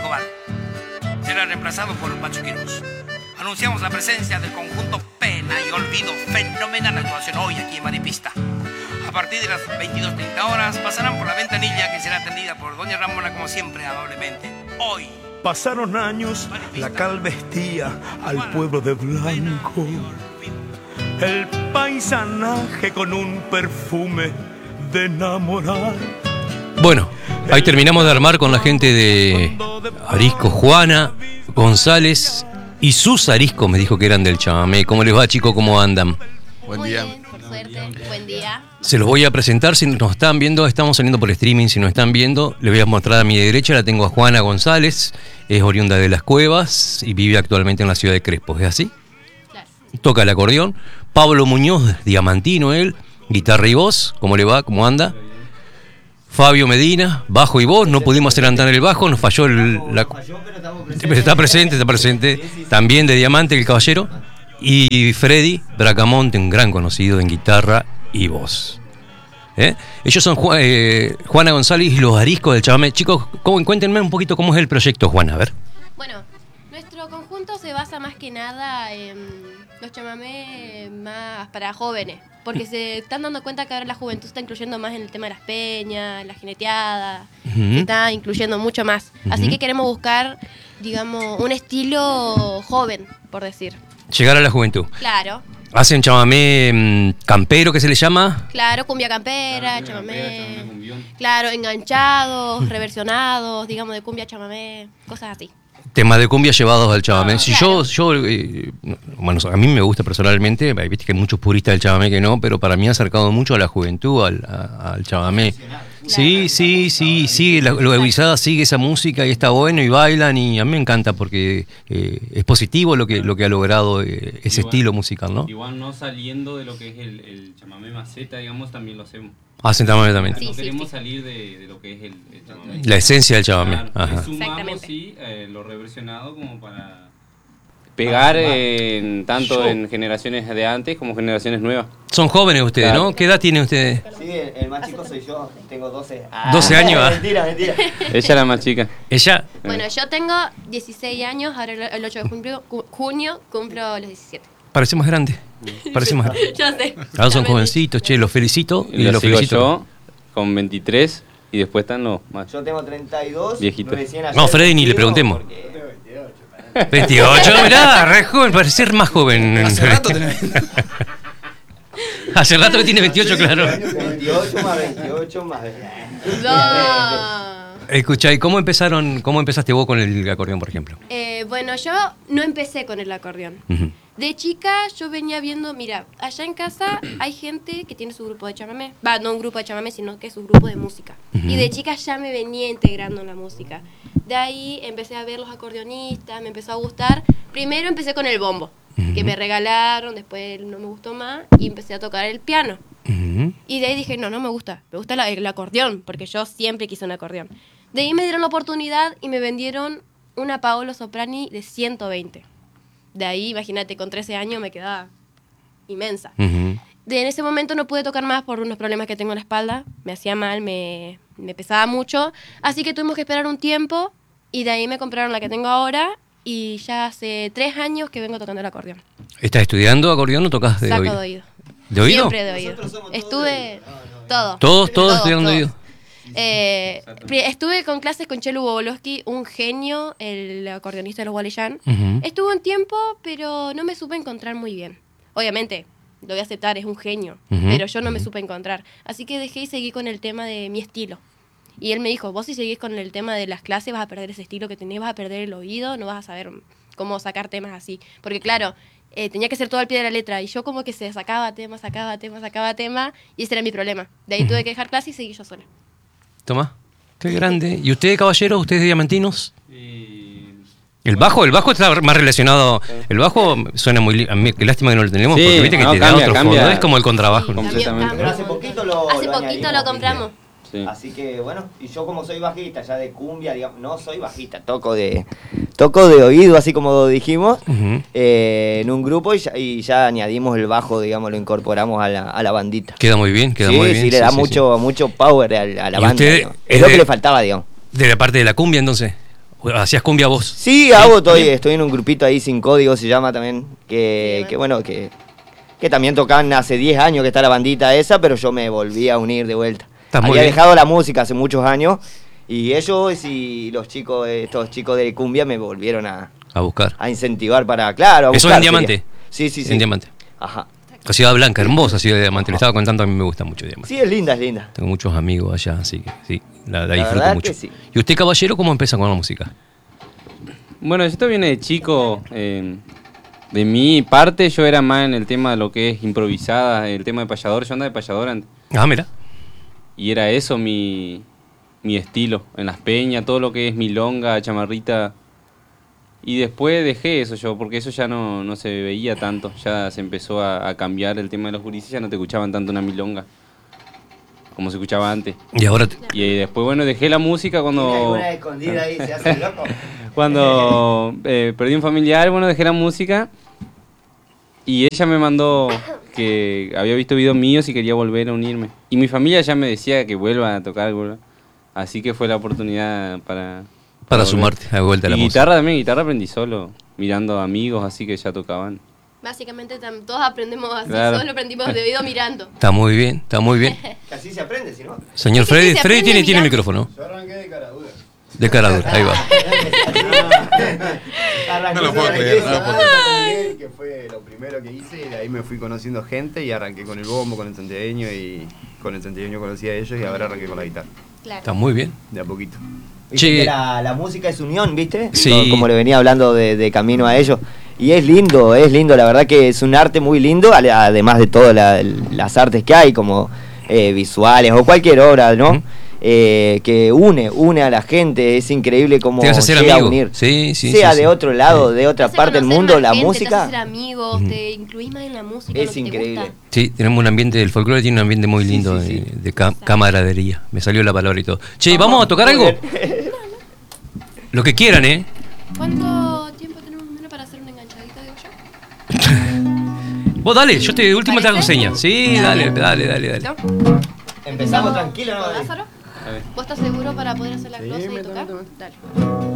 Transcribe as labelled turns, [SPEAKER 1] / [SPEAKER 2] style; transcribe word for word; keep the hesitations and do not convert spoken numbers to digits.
[SPEAKER 1] Escobar. Será reemplazado por Pacho Quiroz. Anunciamos la presencia del conjunto Pena y Olvido, fenomenal actuación hoy aquí en Maripista. A partir de las veintidós treinta horas pasarán por la ventanilla que será atendida por doña Ramona como siempre amablemente. Hoy
[SPEAKER 2] pasaron años, la cal vestía al pueblo de blanco. El paisanaje con un perfume de enamorar.
[SPEAKER 3] Bueno, ahí terminamos de armar con la gente de Arisco, Juana, González y sus Arisco me dijo que eran del chamamé. ¿Cómo les va, chicos? ¿Cómo andan?
[SPEAKER 4] Buen
[SPEAKER 5] Muy
[SPEAKER 4] día.
[SPEAKER 5] bien, por suerte. Buen día.
[SPEAKER 3] Se los voy a presentar, si nos están viendo, estamos saliendo por streaming, si nos están viendo, les voy a mostrar a mi derecha, la tengo a Juana González, es oriunda de Las Cuevas y vive actualmente en la ciudad de Crespo, ¿es así?
[SPEAKER 5] Claro.
[SPEAKER 3] Toca el acordeón. Pablo Muñoz, diamantino él, guitarra y voz, ¿cómo le va? ¿Cómo anda? Fabio Medina, bajo y voz, no pudimos hacer andar el bajo, nos falló el... La... Pero está presente, está presente, también de diamante el caballero. Y Freddy Bracamonte, un gran conocido en guitarra y voz. ¿Eh? Ellos son Ju- eh, Juana González y los Ariscos del chamamé. Chicos, ¿cómo, cuéntenme un poquito cómo es el proyecto, Juana, a ver.
[SPEAKER 5] Bueno, nuestro conjunto se basa más que nada en los chamamé más para jóvenes, porque se están dando cuenta que ahora la juventud está incluyendo más en el tema de las peñas, la jineteada,
[SPEAKER 3] Uh-huh.
[SPEAKER 5] se está incluyendo mucho más. Así
[SPEAKER 3] Ujú.
[SPEAKER 5] que queremos buscar, digamos, un estilo joven, por decir.
[SPEAKER 3] Llegar a la juventud.
[SPEAKER 5] Claro,
[SPEAKER 3] Hacen chamamé mm, campero, que se le llama.
[SPEAKER 5] claro, cumbia campera, chamamé, claro, enganchados, reversionados, digamos, de cumbia chamamé, cosas así.
[SPEAKER 3] Temas de cumbia llevados al chamamé.
[SPEAKER 5] Ah,
[SPEAKER 3] Si
[SPEAKER 5] claro.
[SPEAKER 3] yo, yo eh, bueno, a mí me gusta personalmente, eh, viste que hay muchos puristas del chamamé que no, pero para mí ha acercado mucho a la juventud, al, a- al chamamé. Sí, sí, sí, sí, la, la guisada sigue esa música y está bueno y bailan y a mí me encanta porque eh, es positivo lo que, lo que ha logrado eh, ese
[SPEAKER 6] Igual-
[SPEAKER 3] estilo musical, ¿no?
[SPEAKER 6] Igual no saliendo de lo que es el, el chamamé maceta, digamos, también lo hacemos.
[SPEAKER 3] Hacen chamamé también.
[SPEAKER 5] Sí,
[SPEAKER 6] no
[SPEAKER 5] sí,
[SPEAKER 6] queremos
[SPEAKER 5] sí.
[SPEAKER 6] salir de, de lo que es el, el chamamé.
[SPEAKER 3] La esencia del chamamé.
[SPEAKER 6] Claro,
[SPEAKER 3] Ajá.
[SPEAKER 6] le sumamos,
[SPEAKER 5] Exactamente.
[SPEAKER 6] sí, eh, lo reversionado como para pegar en, tanto
[SPEAKER 3] Yo-
[SPEAKER 6] en generaciones de antes como generaciones nuevas.
[SPEAKER 3] Son jóvenes ustedes,
[SPEAKER 6] Claro.
[SPEAKER 3] ¿no? ¿Qué edad tienen ustedes?
[SPEAKER 7] Sí, el, el más chico soy yo, tengo doce. Ah,
[SPEAKER 3] doce años, ¿ah?
[SPEAKER 7] Mentira, mentira.
[SPEAKER 6] Ella es la más chica.
[SPEAKER 3] Ella,
[SPEAKER 5] Bueno, yo tengo dieciséis años, ahora el- el ocho de junio, cu- junio cumplo los diecisiete.
[SPEAKER 3] parece más grande. Parece más grande.
[SPEAKER 5] Ya sé.
[SPEAKER 3] Ahora son
[SPEAKER 5] Ya me-
[SPEAKER 3] jovencitos, che, los felicito. Y
[SPEAKER 6] Lo
[SPEAKER 3] los
[SPEAKER 6] sigo
[SPEAKER 3] felicito.
[SPEAKER 6] yo con veintitrés y después están los más.
[SPEAKER 7] Yo tengo treinta y dos.
[SPEAKER 6] Viejito.
[SPEAKER 7] recién ayer
[SPEAKER 3] No, Freddy, ni le
[SPEAKER 7] cumplido,
[SPEAKER 3] preguntemos.
[SPEAKER 7] porque-
[SPEAKER 3] veintiocho, mirá, re joven, parece ser más joven.
[SPEAKER 4] Hace rato tenés.
[SPEAKER 3] Hace rato que tiene veintiocho, claro.
[SPEAKER 7] veintiocho más veintiocho más.
[SPEAKER 5] No.
[SPEAKER 3] Escuchá, ¿y cómo empezaron, cómo empezaste vos con el acordeón, por ejemplo?
[SPEAKER 5] Eh, bueno, yo no empecé con el acordeón.
[SPEAKER 3] Ujú.
[SPEAKER 5] De chica yo venía viendo, mira, allá en casa hay gente que tiene su grupo de chamamé. Va, no un grupo de chamamé, sino que es un grupo de música.
[SPEAKER 3] Ujú.
[SPEAKER 5] Y de chica ya me venía integrando en la música. De ahí empecé a ver los acordeonistas, me empezó a gustar. Primero empecé con el bombo,
[SPEAKER 3] Ujú.
[SPEAKER 5] que me regalaron, después no me gustó más y empecé a tocar el piano.
[SPEAKER 3] Ujú.
[SPEAKER 5] Y de ahí dije, no, no me gusta, me gusta la- el acordeón, porque yo siempre quise un acordeón. De ahí me dieron la oportunidad y me vendieron una Paolo Soprani de ciento veinte. De ahí, imagínate, con trece años me quedaba inmensa.
[SPEAKER 3] Ujú.
[SPEAKER 5] De, en ese momento no pude tocar más por unos problemas que tengo en la espalda, me hacía mal, me, me pesaba mucho, así que tuvimos que esperar un tiempo y de ahí me compraron la que tengo ahora y ya hace tres años que vengo tocando el acordeón.
[SPEAKER 3] ¿Estás estudiando acordeón o tocas de
[SPEAKER 5] Saco
[SPEAKER 3] oído?
[SPEAKER 5] de oído.
[SPEAKER 3] ¿De oído?
[SPEAKER 5] Siempre de oído. Estuve todo.
[SPEAKER 3] ¿Todos, todos
[SPEAKER 5] Todo,
[SPEAKER 3] estudiando de
[SPEAKER 5] todo.
[SPEAKER 3] oído?
[SPEAKER 5] Eh, pri- estuve con clases con Chelu Bobolowski, un genio, el acordeonista de los Gualeyán.
[SPEAKER 3] Ujú.
[SPEAKER 5] Estuvo un tiempo, pero no me supe encontrar muy bien. Obviamente, lo voy a aceptar, es un genio,
[SPEAKER 3] Ujú.
[SPEAKER 5] pero yo no me supe encontrar. Así que dejé y seguí con el tema de mi estilo. Y él me dijo, vos si seguís con el tema de las clases vas a perder ese estilo que tenés, vas a perder el oído, no vas a saber cómo sacar temas así. Porque claro, eh, tenía que ser todo al pie de la letra y yo como que se sacaba tema, sacaba tema, sacaba tema y ese era mi problema. De ahí tuve que dejar clase y seguí yo sola.
[SPEAKER 3] Tomá, qué grande. ¿Y usted, caballero, ustedes diamantinos?
[SPEAKER 6] Y...
[SPEAKER 3] El bajo, el bajo está más relacionado. El bajo suena muy. li- a mí, qué lástima que no lo tenemos,
[SPEAKER 6] Sí,
[SPEAKER 3] porque viste que
[SPEAKER 6] no,
[SPEAKER 3] te da
[SPEAKER 6] cambia,
[SPEAKER 3] otro
[SPEAKER 6] cambia.
[SPEAKER 3] fondo. Es como el contrabajo.
[SPEAKER 5] Sí,
[SPEAKER 3] ¿no?
[SPEAKER 5] cambió,
[SPEAKER 6] Completamente.
[SPEAKER 7] Pero
[SPEAKER 5] cambió.
[SPEAKER 7] hace poquito lo.
[SPEAKER 5] Hace
[SPEAKER 7] lo
[SPEAKER 5] poquito
[SPEAKER 7] añadimos,
[SPEAKER 5] lo
[SPEAKER 7] ¿viste?
[SPEAKER 5] compramos.
[SPEAKER 6] Sí.
[SPEAKER 7] Así que bueno, y yo como soy bajista ya de cumbia, digamos, no soy bajista, toco de toco de oído, así como dijimos,
[SPEAKER 3] Ujú.
[SPEAKER 7] eh, en un grupo y ya, y ya añadimos el bajo, digamos, lo incorporamos a la, a la bandita.
[SPEAKER 3] Queda muy bien, queda
[SPEAKER 7] sí,
[SPEAKER 3] muy bien.
[SPEAKER 7] sí, le da mucho mucho power a, la- a la
[SPEAKER 3] ¿Y
[SPEAKER 7] banda.
[SPEAKER 3] usted
[SPEAKER 7] digamos.
[SPEAKER 3] es
[SPEAKER 7] Es lo
[SPEAKER 3] de-
[SPEAKER 7] que le faltaba, digamos.
[SPEAKER 3] ¿De la parte de la cumbia, entonces? ¿Hacías cumbia vos?
[SPEAKER 7] Sí, hago, estoy, estoy en un grupito ahí sin código, se llama también, que,
[SPEAKER 5] Sí,
[SPEAKER 7] que bueno, que, que también tocan hace diez años que está la bandita esa, pero yo me volví a unir de vuelta.
[SPEAKER 3] Está muy
[SPEAKER 7] Había
[SPEAKER 3] bien.
[SPEAKER 7] dejado la música hace muchos años y ellos y los chicos, estos chicos de cumbia me volvieron a,
[SPEAKER 3] A buscar.
[SPEAKER 7] a incentivar para, claro, a
[SPEAKER 3] ¿Eso
[SPEAKER 7] buscar,
[SPEAKER 3] en Diamante?
[SPEAKER 7] quería. Sí, sí, sí.
[SPEAKER 3] En Diamante.
[SPEAKER 7] Ajá.
[SPEAKER 3] La Ciudad Blanca, hermosa Ciudad de Diamante. Le estaba contando, a mí me gusta mucho Diamante.
[SPEAKER 7] Sí, es linda, es linda.
[SPEAKER 3] Tengo muchos amigos allá, así que sí, la, la
[SPEAKER 7] La
[SPEAKER 3] disfruto
[SPEAKER 7] verdad
[SPEAKER 3] mucho.
[SPEAKER 7] que sí.
[SPEAKER 3] ¿Y usted, caballero, cómo empieza con la música?
[SPEAKER 6] Bueno, esto viene de chico. eh, de mi parte, yo era más en el tema de lo que es improvisada, el tema de payador. Yo andaba de payador antes.
[SPEAKER 3] Ah, mira.
[SPEAKER 6] Y era eso mi, mi estilo. En las peñas, todo lo que es milonga, chamarrita. Y después dejé eso yo, porque eso ya no, no se veía tanto. Ya se empezó a, a cambiar el tema de los gurises, ya no te escuchaban tanto una milonga como se escuchaba antes.
[SPEAKER 3] Y ahora, te-
[SPEAKER 6] Y eh, después, bueno, dejé la música cuando...
[SPEAKER 7] escondida ahí, se hace loco.
[SPEAKER 6] Cuando eh, perdí un familiar, bueno, dejé la música y ella me mandó que había visto videos míos y quería volver a unirme. Y mi familia ya me decía que vuelva a tocar algo, así que fue la oportunidad para...
[SPEAKER 3] para
[SPEAKER 6] volver.
[SPEAKER 3] sumarte a vuelta a la
[SPEAKER 6] Y
[SPEAKER 3] música.
[SPEAKER 6] guitarra también, guitarra aprendí solo, mirando amigos así que ya tocaban.
[SPEAKER 5] Básicamente tam- todos aprendemos así,
[SPEAKER 6] Claro.
[SPEAKER 5] solo aprendimos debido mirando.
[SPEAKER 3] Está muy bien, está muy bien.
[SPEAKER 7] Que así se aprende, si no.
[SPEAKER 3] Señor
[SPEAKER 5] Sí, sí,
[SPEAKER 3] Freddy,
[SPEAKER 5] se
[SPEAKER 3] Freddy
[SPEAKER 5] aprende
[SPEAKER 3] tiene, tiene
[SPEAKER 5] mirando.
[SPEAKER 3] micrófono.
[SPEAKER 4] Yo arranqué de cara dura.
[SPEAKER 3] De cara dura, ahí va.
[SPEAKER 7] Arrancó
[SPEAKER 4] No lo puedo
[SPEAKER 7] de
[SPEAKER 4] creer, no lo
[SPEAKER 7] regreso.
[SPEAKER 4] puedo creer. Que fue lo primero que hice y de ahí me fui conociendo gente y arranqué con el bombo, con el santiagueño y con el santiagueño conocí a ellos y ahora arranqué con la guitarra,
[SPEAKER 5] Claro.
[SPEAKER 3] Está muy bien.
[SPEAKER 4] de a poquito.
[SPEAKER 7] Viste
[SPEAKER 3] Che.
[SPEAKER 7] que la, la música es unión, ¿viste?
[SPEAKER 3] Sí.
[SPEAKER 7] Como- Como le venía hablando de, de camino a ellos. Y es lindo, es lindo, la verdad que es un arte muy lindo, ale- además de todas la- las artes que hay, como eh, visuales o cualquier obra, ¿no?
[SPEAKER 3] Ujú.
[SPEAKER 7] Eh, que une, une a la gente, es increíble cómo
[SPEAKER 3] Te vas a hacer
[SPEAKER 7] llega
[SPEAKER 3] amigo.
[SPEAKER 7] a unir.
[SPEAKER 3] Sí, sí,
[SPEAKER 7] sea
[SPEAKER 3] sí,
[SPEAKER 7] de
[SPEAKER 3] sí.
[SPEAKER 7] otro lado,
[SPEAKER 3] Sí.
[SPEAKER 7] de otra
[SPEAKER 5] Te hace
[SPEAKER 7] parte del
[SPEAKER 5] conocer
[SPEAKER 7] mundo,
[SPEAKER 5] más
[SPEAKER 7] la
[SPEAKER 5] gente, Te
[SPEAKER 7] música
[SPEAKER 5] haces amigos,
[SPEAKER 3] Ujú.
[SPEAKER 5] te incluís más en la música.
[SPEAKER 7] es
[SPEAKER 5] lo que te
[SPEAKER 7] increíble.
[SPEAKER 5] gusta.
[SPEAKER 3] Sí, tenemos un ambiente, el folclore tiene un ambiente muy
[SPEAKER 7] Sí,
[SPEAKER 3] lindo
[SPEAKER 7] sí, sí.
[SPEAKER 3] de, de ca- camaradería. Me salió la palabra y todo. Che, ¿vamos a tocar
[SPEAKER 7] Muy
[SPEAKER 3] algo?
[SPEAKER 7] bien.
[SPEAKER 3] Lo que quieran, ¿eh?
[SPEAKER 5] ¿Cuánto tiempo tenemos menos para hacer una enganchadita de yo?
[SPEAKER 3] Vos dale, yo te de última te hago
[SPEAKER 5] ¿Parece?
[SPEAKER 3] señas. Sí, dale, dale, dale, dale.
[SPEAKER 5] ¿No?
[SPEAKER 7] Empezamos tranquilo, ¿no?
[SPEAKER 5] ¿Con Lázaro?
[SPEAKER 6] A ver.
[SPEAKER 5] ¿Vos estás seguro para poder hacer la
[SPEAKER 4] Sí,
[SPEAKER 5] glosa y
[SPEAKER 4] métele,
[SPEAKER 5] tocar?
[SPEAKER 4] métele.
[SPEAKER 5] Dale.